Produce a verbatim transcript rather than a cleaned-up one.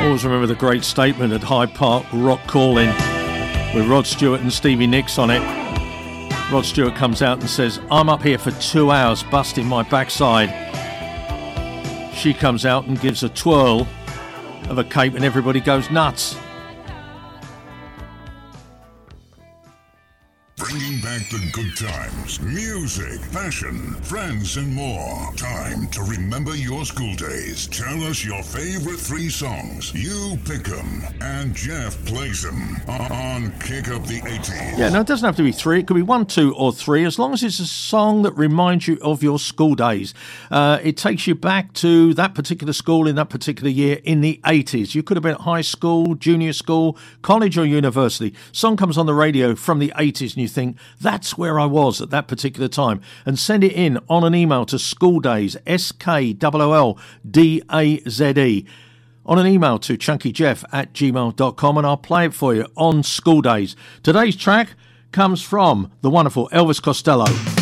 Always remember the great statement at Hyde Park, Rock Calling, with Rod Stewart and Stevie Nicks on it. Rod Stewart comes out and says, I'm up here for two hours busting my backside. She comes out and gives a twirl of a cape and everybody goes nuts. Bringing back the good times, music, fashion, friends, and more. Time to remember your school days. Tell us your favorite three songs. You pick them, and Jeff plays them on Kick Up the eighties. Yeah, no, it doesn't have to be three. It could be one, two, or three, as long as it's a song that reminds you of your school days. Uh, it takes you back to that particular school in that particular year in the eighties. You could have been at high school, junior school, college, or university. Song comes on the radio from the eighties, and you think, that's where I was at that particular time, and send it in on an email to schooldays, S K O O L D A Z E, on an email to chunkyjeff at gmail dot com, and I'll play it for you on School Days. Today's track comes from the wonderful Elvis Costello.